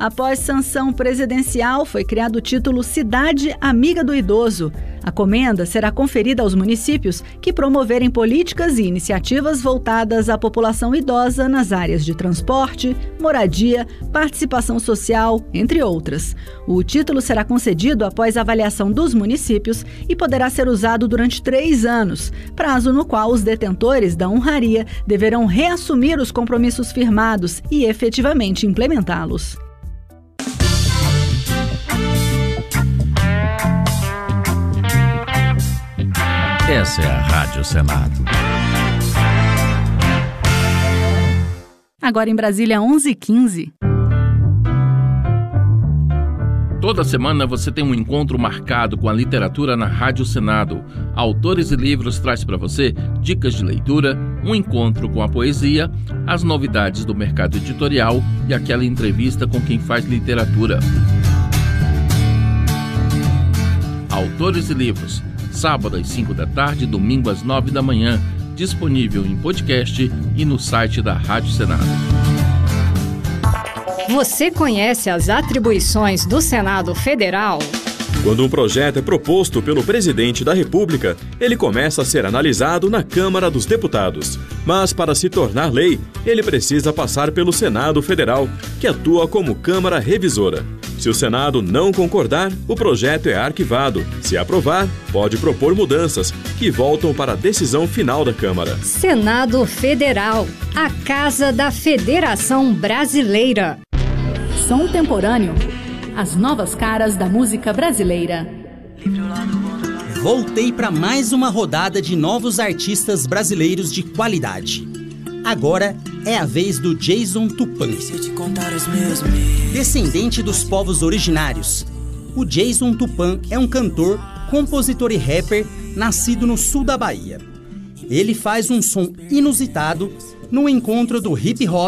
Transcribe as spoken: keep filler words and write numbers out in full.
Após sanção presidencial, foi criado o título Cidade Amiga do Idoso. A comenda será conferida aos municípios que promoverem políticas e iniciativas voltadas à população idosa nas áreas de transporte, moradia, participação social, entre outras. O título será concedido após avaliação dos municípios e poderá ser usado durante três anos, prazo no qual os detentores da honraria deverão reassumir os compromissos firmados e efetivamente implementá-los. Essa é a Rádio Senado. Agora em Brasília, onze e quinze. Toda semana você tem um encontro marcado com a literatura na Rádio Senado. Autores e Livros traz para você dicas de leitura, um encontro com a poesia, as novidades do mercado editorial e aquela entrevista com quem faz literatura. Autores e Livros, sábado às cinco da tarde, domingo às nove da manhã, disponível em podcast e no site da Rádio Senado. Você conhece as atribuições do Senado Federal? Quando um projeto é proposto pelo presidente da República, ele começa a ser analisado na Câmara dos Deputados. Mas, para se tornar lei, ele precisa passar pelo Senado Federal, que atua como Câmara Revisora. Se o Senado não concordar, o projeto é arquivado. Se aprovar, pode propor mudanças, que voltam para a decisão final da Câmara. Senado Federal, a Casa da Federação Brasileira. Som Temporâneo. As novas caras da música brasileira. Voltei para mais uma rodada de novos artistas brasileiros de qualidade. Agora é a vez do Jason Tupã. Descendente dos povos originários, o Jason Tupã é um cantor, compositor e rapper nascido no sul da Bahia. Ele faz um som inusitado no encontro do hip hop